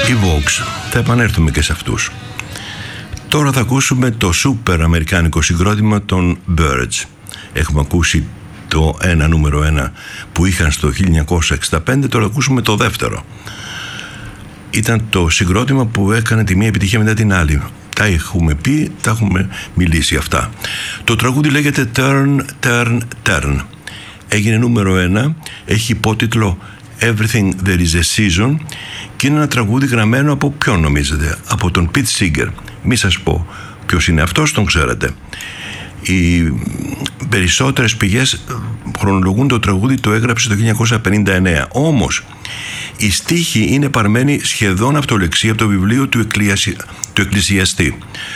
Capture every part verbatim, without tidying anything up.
Οι Vox, θα επανέλθουμε και σε αυτούς. Τώρα θα ακούσουμε το σούπερ αμερικάνικο συγκρότημα των Byrds. Έχουμε ακούσει το ένα νούμερο ένα που είχαν στο χίλια εννιακόσια εξήντα πέντε, τώρα ακούσουμε το δεύτερο. Ήταν το συγκρότημα που έκανε τη μία επιτυχία μετά την άλλη. Τα έχουμε πει, τα έχουμε μιλήσει αυτά. Το τραγούδι λέγεται Turn, Turn, Turn. Έγινε νούμερο ένα, έχει υπότιτλο Everything There Is A Season και είναι ένα τραγούδι γραμμένο από ποιον νομίζετε? Από τον Pete Seeger. Μη σας πω ποιος είναι αυτός, τον ξέρετε. Οι περισσότερες πηγές χρονολογούν το τραγούδι το έγραψε το χίλια εννιακόσια πενήντα εννέα. Όμως η στίχη είναι παρμένη σχεδόν αυτολεξία από το βιβλίο του, εκκλησια... του εκκλησιαστή,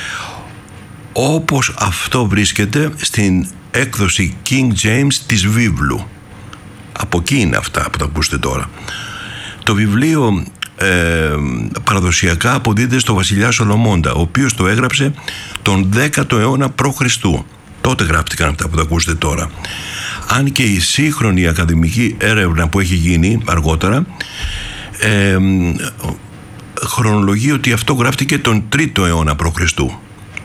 όπως αυτό βρίσκεται στην έκδοση King James της βίβλου. Από εκεί είναι αυτά που θα ακούσετε τώρα. Το βιβλίο ε, παραδοσιακά αποδίδεται στο βασιλιά Σολομώντα, ο οποίος το έγραψε τον δέκατο αιώνα προ Χριστού. Τότε γράφτηκαν αυτά που θα ακούσετε τώρα. Αν και η σύγχρονη ακαδημική έρευνα που έχει γίνει αργότερα ε, χρονολογεί ότι αυτό γράφτηκε τον τρίτο αιώνα προ Χριστού.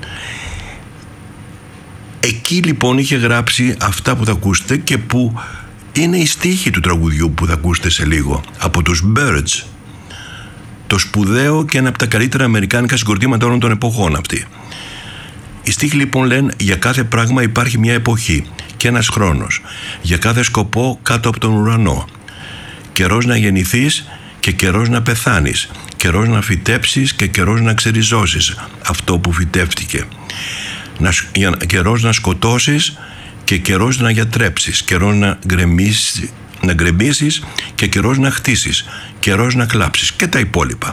Εκεί λοιπόν είχε γράψει αυτά που θα ακούσετε και που είναι η στίχη του τραγουδιού που θα ακούσετε σε λίγο, από τους Byrds. Το σπουδαίο και ένα από τα καλύτερα αμερικάνικα συγκροτήματα όλων των εποχών αυτή. Οι στίχοι λοιπόν λένε: για κάθε πράγμα υπάρχει μια εποχή και ένας χρόνος, για κάθε σκοπό κάτω από τον ουρανό. Καιρός να γεννηθείς και καιρός να πεθάνεις, καιρός να φυτέψεις και καιρός να ξεριζώσεις αυτό που φυτεύτηκε, να, καιρός να σκοτώσεις και καιρός να γιατρέψεις, καιρός να γκρεμίσεις, να γκρεμίσεις και καιρός να χτίσεις, καιρός να κλάψεις και τα υπόλοιπα.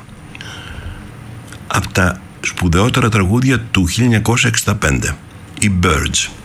Από τα σπουδαιότερα τραγούδια του χίλια εννιακόσια εξήντα πέντε, οι Byrds.